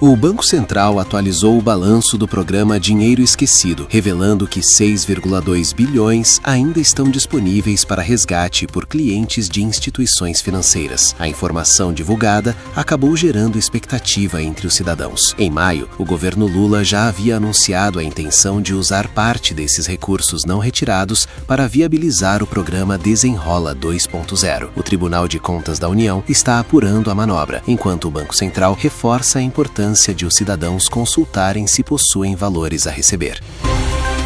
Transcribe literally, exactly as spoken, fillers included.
O Banco Central atualizou o balanço do programa Dinheiro Esquecido, revelando que seis vírgula dois bilhões ainda estão disponíveis para resgate por clientes de instituições financeiras. A informação divulgada acabou gerando expectativa entre os cidadãos. Em maio, o governo Lula já havia anunciado a intenção de usar parte desses recursos não retirados para viabilizar o programa Desenrola dois ponto zero. O Tribunal de Contas da União está apurando a manobra, enquanto o Banco Central reforça a importância de os cidadãos consultarem se possuem valores a receber.